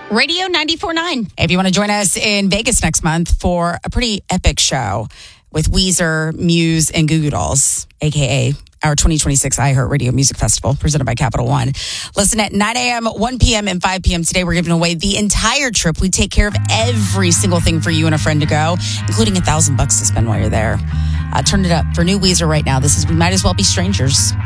Radio 94.9. If you want to join us in Vegas next month for a pretty epic show with Weezer, Muse, and Goo Goo Dolls, a.k.a. our 2026 iHeartRadio Music Festival, presented by Capital One. Listen at 9 a.m., 1 p.m., and 5 p.m. today. We're giving away the entire trip. We take care of every single thing for you and a friend to go, including $1,000 to spend while you're there. Turn it up for new Weezer right now. This is We Might As Well Be Strangers.